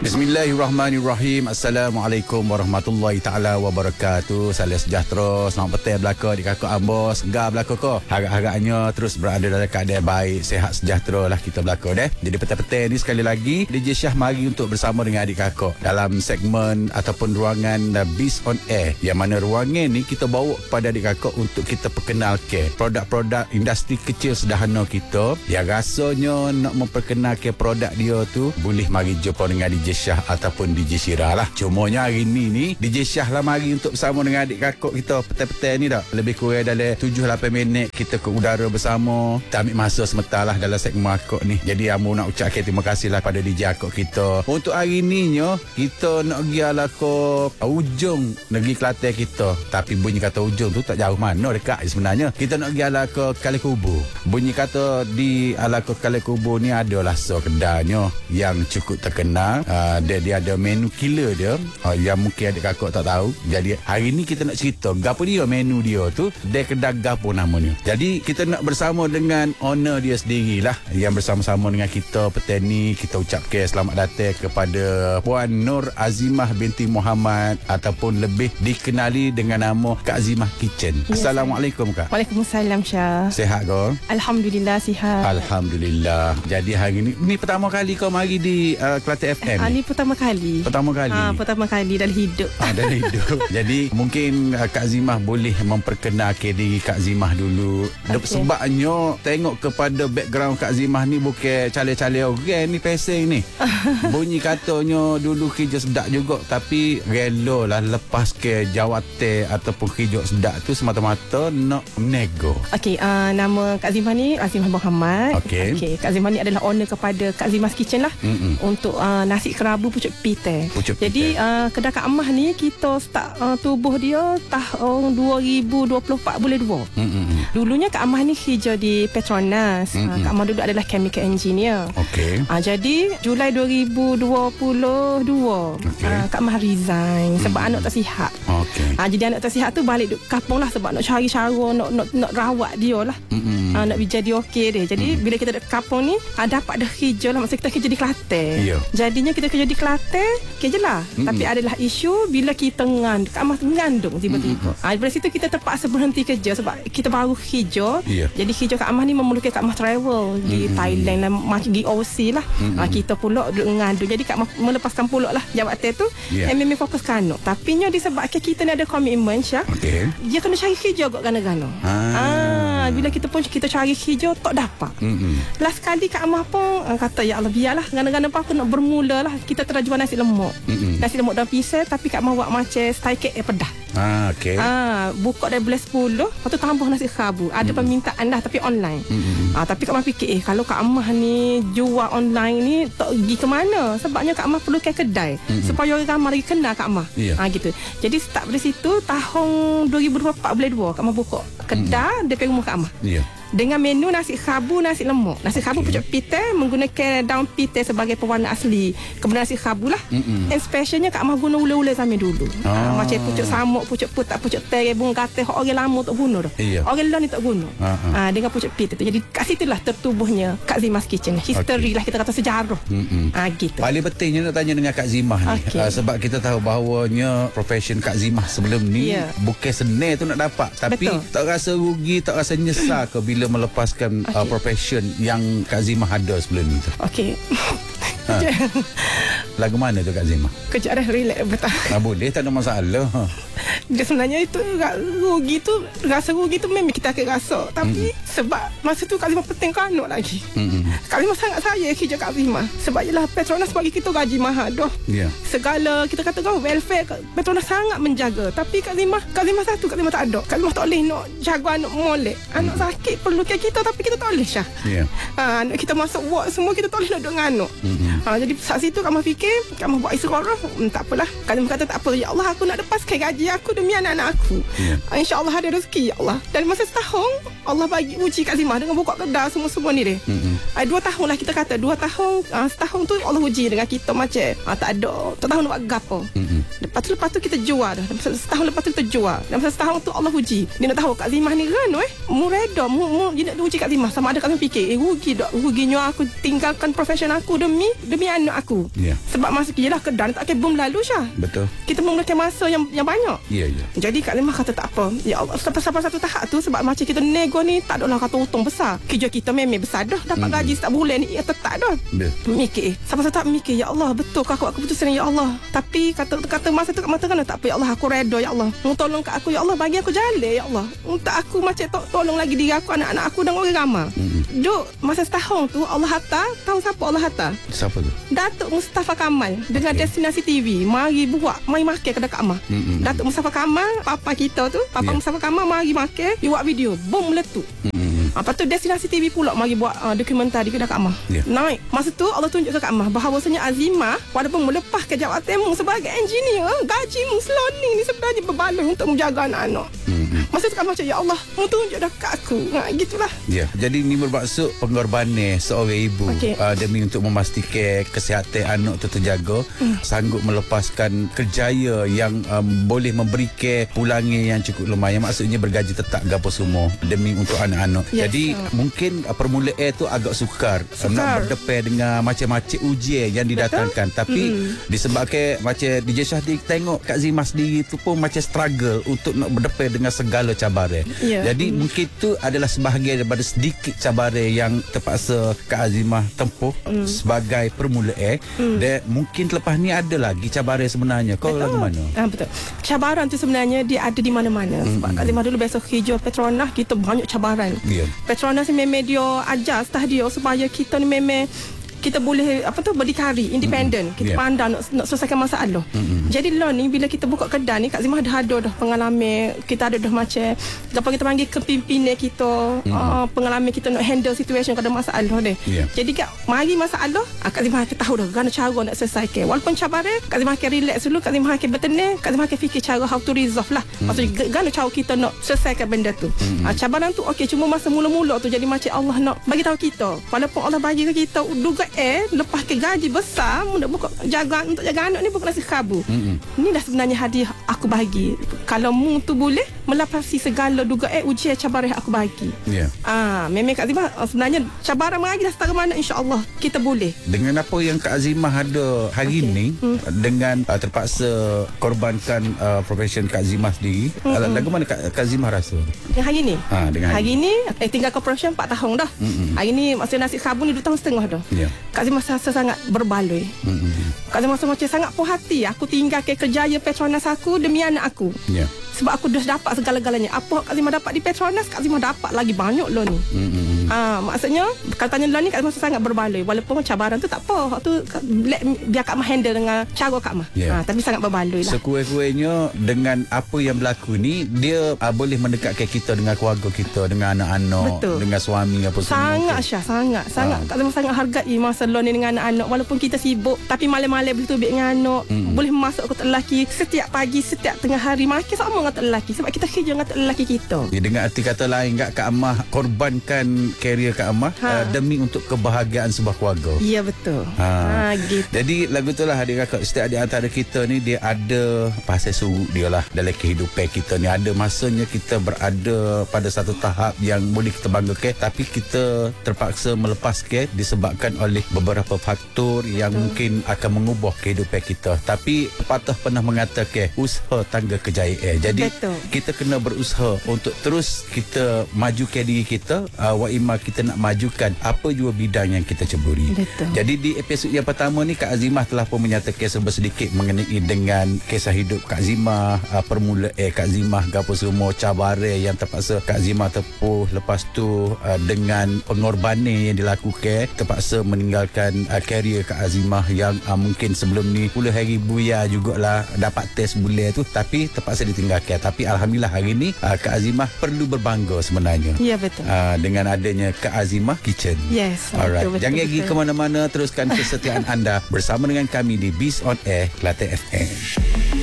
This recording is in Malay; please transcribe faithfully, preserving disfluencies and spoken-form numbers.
Bismillahirrahmanirrahim. Assalamualaikum warahmatullahi taala wabarakatuh. Salam sejahtera, selamat petang belaka di kakak Ambos. Segar belaka ko. Harap-harapnya terus berada dalam keadaan baik, sehat sejahtera lah kita belaka deh. Jadi petang-petang ni sekali lagi D J Syah mari untuk bersama dengan adik kakak dalam segmen ataupun ruangan uh, Biz on Air. Yang mana ruangan ni kita bawa kepada adik kakak untuk kita perkenalkan produk-produk industri kecil sederhana kita. Yang rasanya nak memperkenalkan produk dia tu boleh mari jumpa dengan D J Syah ataupun D J Syirah lah. Cumanya hari ni ni D J Syah lah mari untuk bersama dengan adik kakak kita petang-petang ni dah. Lebih kurang dalam tujuh lapan minit kita ke udara bersama. Kita ambil masa sebentar lah dalam segmen akak ni. Jadi amu nak ucapkan terima kasih lah pada D J akak kita. Untuk hari ni nyo kita nak pergi ala ke ujung negeri Kelantan kita. Tapi bunyi kata ujung tu tak jauh mana dekat sebenarnya. Kita nak pergi ala ke Kali Kubur. Bunyi kata di ala ke Kali Kubur ni adalah so kedainya yang cukup terkenal. Uh, dia, dia ada menu killer dia uh, yang mungkin adik kakak tak tahu. Jadi hari ni kita nak cerita gapo dia menu dia tu. Dia kedai gapo namanya. Jadi kita nak bersama dengan owner dia sendirilah yang bersama-sama dengan kita petang ni. Kita ucapkan selamat datang kepada Puan Nur Azimah binti Muhammad ataupun lebih dikenali dengan nama Kak Azimah Kitchen. Ya, Assalamualaikum Kak. Waalaikumsalam Syah. Sehat kau? Alhamdulillah sihat. Alhamdulillah. Jadi hari ni ni pertama kali kau mari di uh, Kelantan F M. Ah, ni pertama kali. Pertama kali. Ah, pertama kali dalam hidup. Ah, dalam hidup. Jadi mungkin uh, Kak Zimah boleh memperkenalkan diri Kak Zimah dulu. Okay. Sebabnya tengok kepada background Kak Zimah ni bukan cale-cale orang ni pesing ni. Bunyi katanya dulu kerja sedak juga tapi rela lah lepas ke jawatan ataupun kerja sedak tu semata-mata nak nego. Okey, uh, nama Kak Zimah ni Azimah Muhammad. Okey. Okey, Kak Zimah ni adalah owner kepada Kak Zimah's Kitchen lah. Mm-mm. Untuk uh, nasi kerabu pucuk pite. Pucuk Jadi uh, kedai Kak Amah ni kita start uh, tubuh dia tahun dua ribu dua puluh empat bulan dua. Mm-mm. Dulunya Kak Amah ni kerja di Petronas. Uh, Kak Amah dulu adalah chemical engineer. Okey. Uh, jadi Julai dua ribu dua puluh dua okay. uh, Kak Amah resign sebab mm. anak tak sihat. Okey. Uh, jadi anak tak sihat tu balik duk kampung lah sebab nak cari cara nak nak, nak rawat dia lah. Uh, nak jadi okey dia. Jadi mm. bila kita duk kampung ni uh, dapat dah kerja lah. Maksudnya kita kerja di Kelantan. Yeah. Jadinya kita kerja di Kelantan kerja lah. Mm-mm. Tapi adalah isu bila kita ngandung. Kak Amah mengandung tiba-tiba. Uh, dari situ kita terpaksa berhenti kerja sebab kita baru kerja. Yeah. Jadi kerja Kak Amah ni memerlukan Kak Amah travel di mm-hmm. Thailand lah, macam di O C lah. Mm-hmm. Uh, kita pula duduk mengandung. Jadi Kak Amah melepaskan pula lah jawatan tu. Yeah. M M A fokus ke anak. Tapi nya disebabkan kita ni ada komitmen Syah. Okay. Dia kena cari kerja kot gana-gana. Ah. ah bila kita pun kita cari kerja tak dapat. Mm-hmm. Last kali Kak Amah pun uh, kata ya Allah biarlah gana-gana apa aku nak bermula lah. Kita telah jual nasi lemak. Mm-hmm. Nasi lemak dalam pisau tapi Kak Amah buat macam style kek eh, pedas. Ah, okey. Ah, buka dari bulan sepuluh, lepas tu tambah nasi kerabu. Ada mm-hmm. permintaan dah tapi online. Mm-hmm. Ah, tapi Kak Amah fikir eh kalau Kak Amah ni jual online ni tak pergi ke mana? Sebabnya Kak Amah perlukan kedai mm-hmm. supaya orang ramai lagi kenal Kak Amah. Yeah. Ah, gitu. Jadi start dari situ tahun dua ribu dua puluh empat bulan dua Kak Amah buka kedai mm-hmm. depan rumah Kak Amah. Ya. Yeah. Dengan menu nasi kerabu, nasi lemak. Nasi kerabu okay. pucuk pite menggunakan daun pite sebagai pewarna asli. Kemudian nasi kerabu lah. Mm-mm. And specialnya Kak Amah guna ula-ula zaman dulu. Ah. Ha, macam pucuk samuk, pucuk putak, pucuk terai, bunga katih. Orang lama tak guna dah. Iya. Orang lain tak guna. Ha, dengan pucuk pite tu. Jadi kat situlah tertubuhnya Kak Zimah's Kitchen. History okay. lah kita kata sejarah. Ha, gitu. Paling pentingnya nak tanya dengan Kak Zimah ni. Okay. Uh, sebab kita tahu bahawanya profession Kak Zimah sebelum ni yeah. bukan senang tu nak dapat. Tapi betul. Tak rasa rugi, tak rasa nyesal ke bila melepaskan okay. uh, profession yang Kak Zimah ada sebelum ni tu. Okey. Ha. Lagu mana tu Kak Zimah? Kejap dah relax betul. Ah, boleh, tak ada masalah. Ha. Dia sebenarnya itu rugi tu, rasa rugi tu memang kita akan rasa. Tapi mm-hmm. sebab masa tu Kak Zimah penting kan anak lagi. Mm-hmm. Kak Zimah sangat sayang kerja Kak Zimah. Sebab ialah Petronas bagi kita gaji mahal dah. Yeah. Segala kita kata kau welfare Petronas sangat menjaga. Tapi Kak Zimah, Kak Zimah satu, Kak Zimah tak ada. Kak Zimah tak boleh nak jaga anak molek. Anak mm-hmm. sakit perlu ke kita tapi kita tak boleh Syah. Yeah. Ha, anak kita masuk ward semua kita tak boleh nak duduk dengan anak. Mm-hmm. Ha, jadi saat situ Kak Amah fikir, Kak Amah buat isyarat, hmm, tak apalah. Kak Amah kata tak apa, ya Allah aku nak lepaskan gaji aku demi anak-anak aku. Yeah. InsyaAllah ada rezeki, ya Allah. Dan masa setahun Allah bagi uji Kak Zimah dengan buka kedai semua-semua ni dia. Mm-hmm. Dua tahun lah kita kata. Dua tahun, uh, setahun tu Allah uji dengan kita macam uh, tak ada, tak tahu nak buat gapo. Mm-hmm. Lepas tu, lepas tu kita jual dah. Lepas setahun lepas tu kita jual. Dan masa setahun tu Allah uji. Dia nak tahu Kak Zimah ni kan eh. Mu reda, mu, mu dia nak uji Kak Zimah. Sama ada Kak Zimah fikir, eh rugi tak? Ruginya aku tinggalkan profesion aku demi demi anak aku. Yeah. Sebab masa yelah kedai tak kena boom lalu Syah. Betul. Kita menggunakan masa yang yang banyak. Ya, yeah, ya. Yeah. Jadi Kak Zimah kata tak apa. Ya Allah, sampai satu tahap tu sebab macam kita nego ni tak adalah kata untung besar. Kerja kita memang besar dah. Dapat mm-hmm. gaji setiap bulan ni ya tetap dah. Yeah. Mikir. Sampai satu tahap mikir, ya Allah, betul kau aku keputusan ya Allah. Tapi kata kata masa tu kat mata kan tak apa ya Allah, aku reda ya Allah. Mu tolong kat aku ya Allah, bagi aku jalan ya Allah. Untuk aku macam to- tolong lagi diri aku, anak-anak aku dan orang ramai. Mm-hmm. Duk masa setahun tu Allah hantar, tahu siapa Allah hantar? Siapa tu? Datuk Mustafa Kamal dengan okay. Destinasi T V. Mari buat, mari makan ke dekat Amah. Mm-hmm. Datuk Mustafa Kamal, papa kita tu, papa yeah. Mustafa Kamal mari makan, dia buat video, bom meletup. Mm-hmm. Lepas tu Destinasi T V pula mari buat uh, dokumentari ke dekat Amah. Yeah. Naik. Masa tu Allah tunjuk ke Kak Amah bahawasanya Azimah walaupun melepaskan jawatanmu sebagai engineer, gajimu seloni ni sebenarnya berbaloi untuk menjaga anak-anak. Mm-hmm. Masa tu Kak Amah macam, ya Allah, mu tunjuk dah kat aku. Ha, gitulah. Ya. Yeah. Jadi ni bermaksud pengorbanan seorang ibu okay. uh, demi untuk memastikan kesihatan anak tu terjaga, mm. sanggup melepaskan kerjaya yang um, boleh memberikan pulangan yang cukup lumayan, maksudnya bergaji tetap gapo semua demi untuk anak-anak. Yes, jadi sir. Mungkin uh, permulaan tu agak sukar, sukar. Nak berdepan dengan macam-macam ujian yang didatangkan. Betul? Tapi mm. disebabkan macam D J Syahdi tengok Kak Zimah sendiri tu pun macam struggle untuk nak berdepan dengan segala cabaran. Yeah. Jadi mm. mungkin tu adalah sebahagian daripada sedikit cabaran yang terpaksa Kak Azimah tempuh mm. sebagai permulaan. Mm. Dan mungkin lepas ni ada lagi cabaran sebenarnya. Kau lagu mana? Ah, betul. Cabaran tu sebenarnya dia ada di mana-mana. Mm. Sebab Kak Azimah dulu biasa kerja Petronas, kita banyak cabaran. Yeah. Petronas ni memang dia ajar staff dia supaya kita ni memang kita boleh apa tu berdikari independen, mm-hmm. kita yeah. pandang nak, nak selesaikan masalah. Mm-hmm. Jadi lah ni bila kita buka kedai ni Kak Zimah dah ada dah pengalaman, kita ada dah macam apa kita panggil kepimpinan kita, mm-hmm. uh, pengalaman kita nak handle situation kalau ada masalah dia. Yeah. Jadi Kak mari masalah, Kak Zimah kita tahu dah gana cara nak selesaikan. Walaupun cabaran, Kak Zimah akan relax dulu, Kak Zimah akan bertenang, Kak Zimah akan fikir cara how to resolve lah. Mm-hmm. Maksudnya gana cara kita nak selesaikan benda tu. Mm-hmm. Uh, cabaran tu okey, cuma masa mula-mula tu jadi macam Allah nak bagi tahu kita. Walaupun Allah bagi ke kita duga eh lepas ke gaji besar untuk buka jaga untuk jaga anak ni bukan nasi kabu. Mm-hmm. Ni dah sebenarnya hadiah aku bagi. Kalau mu tu boleh melapasi segala duga eh ujian cabaran aku bagi. Ya. Yeah. Ah, memang Kak Azimah sebenarnya cabaran mari dah setara mana insya-Allah kita boleh. Dengan apa yang Kak Azimah ada hari okay. ni mm. dengan uh, terpaksa korbankan uh, profession Kak Azimah sendiri. Mm-hmm. Lagu mana Kak, Kak Azimah rasa? Dengan hari ni. Ha, dengan hari, hari ni eh tinggal corporation empat tahun dah. Mm-hmm. Hari ni maksudnya nasi kabu ni dua tahun setengah dah. Ya. Yeah. Kak Azimah rasa sangat berbaloi. Mm-hmm. Kak Azimah rasa macam sangat puas hati aku tinggalkan kerjaya Petronas aku demi anak aku. Ya. Yeah. Sebab aku dah dapat segala-galanya. Apa Kak Azimah dapat di Petronas, Kak Azimah dapat lagi banyak loh ni. Mm-hmm. Ah, maksudnya katanya loh ni Kak Azimah sangat berbaloi. Walaupun cabaran tu tak apa. Tu biar Kak Mah handle dengan cara Kak Mah. Yeah. Ah, tapi sangat berbaloi lah. Sekuat-kuatnya dengan apa yang berlaku ni, dia ah, boleh mendekatkan kita dengan keluarga kita, dengan anak-anak, betul. Dengan suami apa semua. Sangat Syah, sangat, sangat. Ah. Kak Azimah sangat hargai masa loh ni dengan anak-anak. Walaupun kita sibuk, tapi malam-malam boleh tubik dengan anak. Mm-hmm. Boleh masuk ke lelaki setiap pagi, setiap tengah hari. Makin sama dengan lelaki sebab kita kerja dengan lelaki kita. Ya, dengan arti kata lain Kak, Kak Amah korbankan karier Kak Amah ha. uh, demi untuk kebahagiaan sebuah keluarga. Ya betul. Ha. Ha, gitu. Jadi lagu tu lah adik kakak, setiap di antara kita ni dia ada pasal surut dia lah dalam kehidupan kita ni. Ada masanya kita berada pada satu tahap yang boleh kita banggakan, tapi kita terpaksa melepaskan disebabkan oleh beberapa faktor yang betul. Mungkin akan mengubah kehidupan kita. Tapi pepatah pernah mengatakan usaha tangga kejayaan. Jadi betul. Kita kena berusaha untuk terus kita majukan diri kita, uh, wa imma kita nak majukan apa jua bidang yang kita ceburi. Betul. Jadi di episod yang pertama ni Kak Azimah telah pun menyatakan sedikit mengenai dengan kisah hidup Kak Azimah, uh, permulaan eh, Kak Azimah gapo semua cabaran yang terpaksa Kak Azimah tepuh, lepas tu uh, dengan pengorbanan yang dilakukan terpaksa meninggalkan uh, karier Kak Azimah yang uh, mungkin sebelum ni puluh hari buya jugalah dapat test bulan tu, tapi terpaksa ditinggalkan. Tapi alhamdulillah hari ni uh, Kak Azimah perlu berbangga sebenarnya. Ya betul. Uh, dengan adanya Kak Azimah Kitchen. Yes. Alright. Betul, betul, Jangan betul, pergi ke mana-mana, teruskan kesetiaan anda bersama dengan kami di Biz on Air Kelantan F M.